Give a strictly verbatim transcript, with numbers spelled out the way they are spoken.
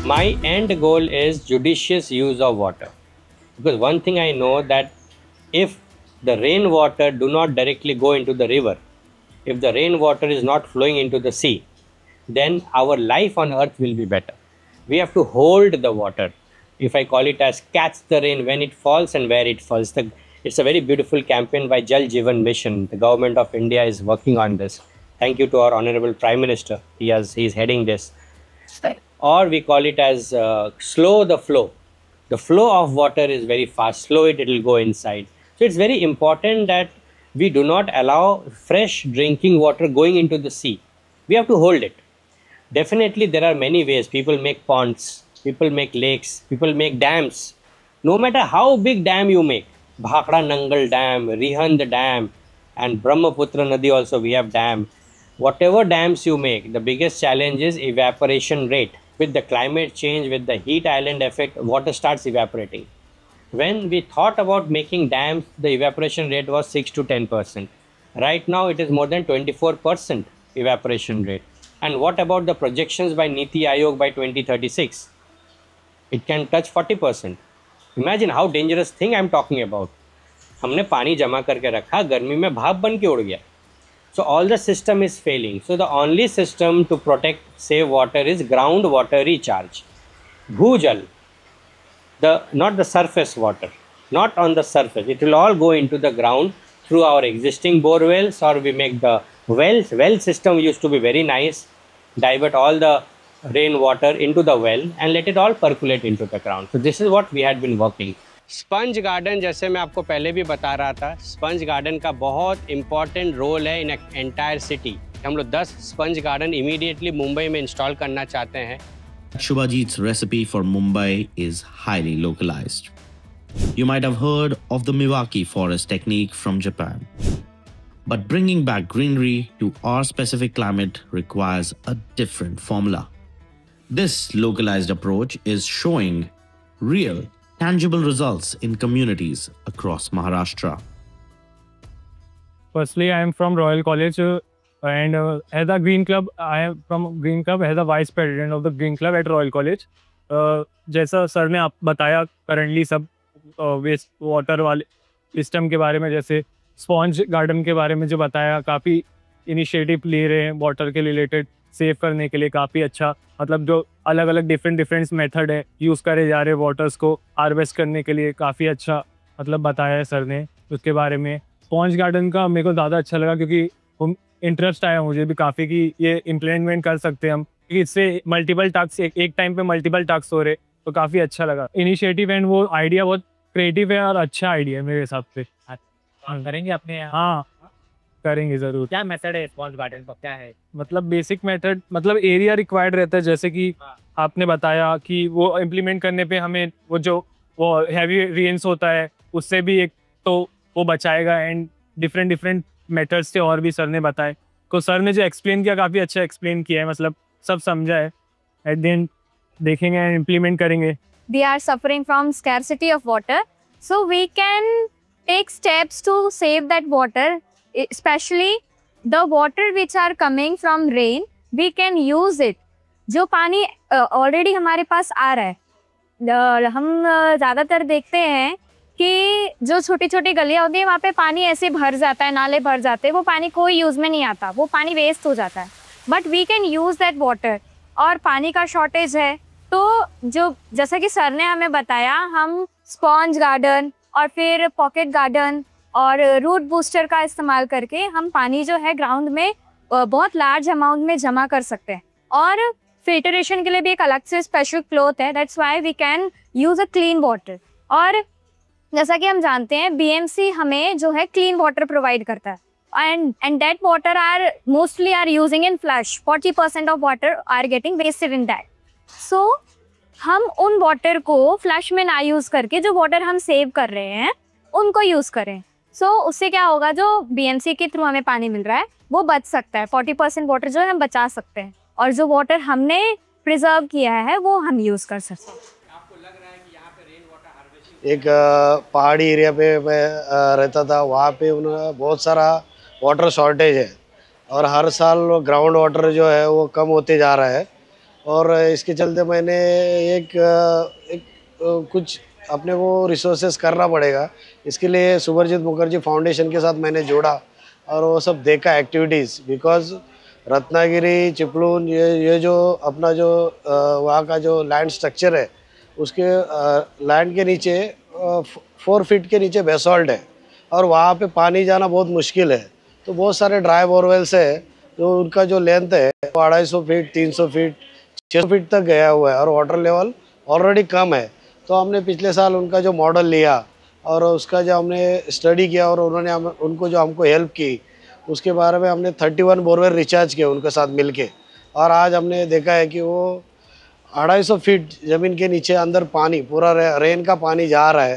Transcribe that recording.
My end goal is judicious use of water, because one thing I know that if the rainwater do not directly go into the river, if the rainwater is not flowing into the sea, then our life on earth will be better. We have to hold the water. If I call it as catch the rain when it falls and where it falls. The, it's a very beautiful campaign by Jal Jeevan Mission. The government of India is working on this. Thank you to our Honorable Prime Minister. He has he is heading this. Or we call it as uh, slow the flow. The flow of water is very fast. Slow it, it will go inside. So it's very important that we do not allow fresh drinking water going into the sea. We have to hold it. Definitely there are many ways. People make ponds, people make lakes, people make dams. No matter how big dam you make, Bhakra Nangal Dam, Rihand Dam, and Brahmaputra Nadi also we have dam. Whatever dams you make, the biggest challenge is evaporation rate. With the climate change, with the heat island effect, water starts evaporating. When we thought about making dams, the evaporation rate was six to ten percent. Right now it is more than twenty-four percent evaporation rate. And what about the projections by Niti Aayog by twenty thirty-six? It can touch forty percent. Imagine how dangerous thing I am talking about. हमने पानी जमा करके रखा, गर्मी में भाप बन के उड़ गया. So all the system is failing. So the only system to protect, save water is groundwater recharge. Bhujal, the not the surface water, not on the surface. It will all go into the ground through our existing bore wells, or we make the wells. Well system used to be very nice. Divert all the rainwater into the well and let it all percolate into the ground. So this is what we had been working. Sponge garden, जैसे मैं आपको पहले भी बता रहा था, sponge garden का बहुत इंपॉर्टेंट रोल है इन एंटायर सिटी. हम लोग दस स्पंज गार्डन इमीडिएटली मुंबई में इंस्टॉल करना चाहते हैं. Shubhajit's recipe for Mumbai is highly localized. You might have heard of the Miyawaki forest technique from Japan. But bringing back greenery to our specific climate requires a different formula. This localized approach is showing real, tangible results in communities across Maharashtra. Firstly, I am from Royal College uh, and uh, as a Green Club, I am from Green Club as a Vice President of the Green Club at Royal College. Uh, जैसा sir ने आप बताया, currently सब waste water वाले system के बारे में, जैसे स्पॉन्ज गार्डन के बारे में जो बताया, काफ़ी इनिशिएटिव ले रहे हैं वाटर के रिलेटेड सेव करने के लिए. काफ़ी अच्छा, मतलब जो अलग अलग डिफरेंट डिफरेंट मेथड है यूज़ करे जा रहे हैं वाटर्स को हार्वेस्ट करने के लिए. काफ़ी अच्छा मतलब बताया है सर ने उसके बारे में. स्पॉन्ज गार्डन का मेरे को ज़्यादा अच्छा लगा क्योंकि इंटरेस्ट आया मुझे भी काफ़ी कि ये इम्प्लीमेंट कर सकते हैं हम, क्योंकि इससे मल्टीपल टास्क एक, एक टाइम पे मल्टीपल टास्क हो रहे, तो काफ़ी अच्छा लगा इनिशिएटिव. एंड वो आइडिया बहुत क्रिएटिव है और अच्छा आइडिया है मेरे हिसाब से. करेंगे अपने यहाँ? हाँ करेंगे ज़रूर. क्या मेथड है स्पॉन्ज गार्डन का, क्या है मतलब बेसिक मेथड, मतलब एरिया रिक्वायर्ड रहता है. जैसे कि आपने बताया कि वो इम्प्लीमेंट करने पे हमें वो जो वो हैवी रेन्स होता है उससे भी एक तो वो बचाएगा. एंड डिफरेंट डिफरेंट मेथड्स थे और भी सर ने बताए, तो सर ने जो एक्सप्लेन किया काफ़ी अच्छा एक्सप्लेन किया है, मतलब सब समझा है. एट द एंड देखेंगे एंड इम्प्लीमेंट करेंगे. We are suffering from scarcity of water, so we can take steps to save that water, especially the water which are coming from rain. We can use it. जो पानी already uh, हमारे पास आ रहा है, uh, हम ज़्यादातर uh, देखते हैं कि जो छोटी छोटी गलियाँ होती हैं वहाँ पे पानी ऐसे भर जाता है, नाले भर जाते हैं, वो पानी कोई यूज़ में नहीं आता, वो पानी वेस्ट हो जाता है. But we can use that water. और पानी का शॉर्टेज है, तो जो जैसा कि सर ने हमें बताया, हम स्पॉन्ज गार्डन और फिर पॉकेट गार्डन और रूट बूस्टर का इस्तेमाल करके हम पानी जो है ग्राउंड में बहुत लार्ज अमाउंट में जमा कर सकते हैं. और फिल्टरेशन के लिए भी एक अलग से स्पेशल क्लॉथ है, that's why we can use a clean water. और जैसा कि हम जानते हैं बीएमसी हमें जो है क्लीन वाटर प्रोवाइड करता है, and and that water are mostly are using in flush. Forty percent of water are getting wasted in that. So so, हम उन वाटर को फ्लश में ना यूज़ करके जो वाटर हम सेव कर रहे हैं उनको यूज़ करें. सो so, उससे क्या होगा, जो बीएमसी के थ्रू हमें पानी मिल रहा है वो बच सकता है. फोर्टी परसेंट वाटर जो है हम बचा सकते हैं, और जो वाटर हमने प्रिजर्व किया है वो हम यूज़ कर सकते हैं. आपको लग रहा है कि यहाँ पे रेन वाटर हार्वेस्टिंग, एक पहाड़ी एरिया पे मैं रहता था, वहाँ पे उन्होंने बहुत सारा वाटर शॉर्टेज है और हर साल ग्राउंड वाटर जो है वो कम होते जा रहा है. और इसके चलते मैंने एक, एक कुछ अपने को रिसोर्सेस करना पड़ेगा। इसके लिए सुभरजीत मुखर्जी फाउंडेशन के साथ मैंने जोड़ा और वो सब देखा एक्टिविटीज़। बिकॉज रत्नागिरी, चिपलून, ये ये जो अपना जो वहाँ का जो लैंड स्ट्रक्चर है, उसके लैंड के नीचे फोर फीट के नीचे बेसॉल्ट है और वहाँ पे पानी जाना बहुत मुश्किल है। तो बहुत सारे ड्राई बोरवेल्स है जो उनका जो लेंथ है वो अढ़ाई सौ फीट, तीन सौ फीट, छः सौ फीट तक गया हुआ है और वाटर लेवल ऑलरेडी कम है। तो हमने पिछले साल उनका जो मॉडल लिया और उसका जो हमने स्टडी किया और उन्होंने हम उनको जो हमको हेल्प की, उसके बारे में हमने थर्टी वन बोरवेल रिचार्ज किए उनके साथ मिलके। और आज हमने देखा है कि वो अढ़ाई सौ फीट ज़मीन के नीचे अंदर पानी, पूरा रेन का पानी जा रहा है।